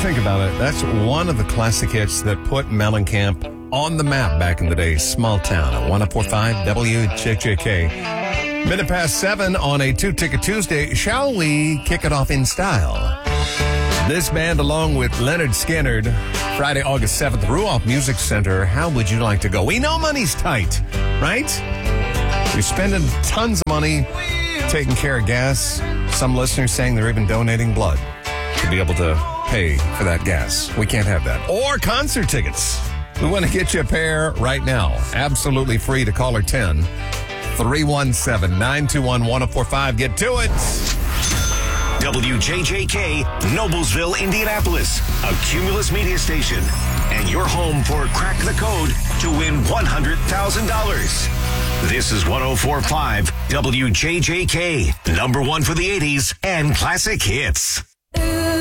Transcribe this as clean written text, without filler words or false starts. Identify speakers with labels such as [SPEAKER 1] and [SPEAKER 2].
[SPEAKER 1] think about it, that's one of the classic hits that put Mellencamp on the map back in the day. Small Town at 104.5 WJJK. Minute past 7 on a 2-Ticket Tuesday. Shall we kick it off in style? This band, along with Leonard Skinnard, Friday, August 7th, Ruoff Music Center. How would you like to go? We know money's tight, right? You're spending tons of money taking care of gas. Some listeners saying they're even donating blood to be able to pay for that gas. We can't have that. Or concert tickets. We want to get you a pair right now. Absolutely free to caller 10 317-921-1045. Get to it.
[SPEAKER 2] WJJK, Noblesville, Indianapolis, a Cumulus media station, and your home for Crack the Code to win $100,000. This is 104.5 WJJK, number one for the 80s and classic hits.